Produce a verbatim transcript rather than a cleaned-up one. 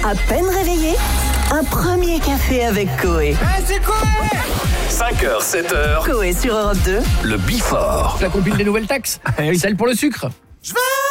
À peine réveillé, un premier café avec Coé. Ah, c'est quoi? cinq heures, sept heures. Coé sur Europe deux. Le Bifort. La compile des nouvelles taxes, celle pour le sucre. Je vais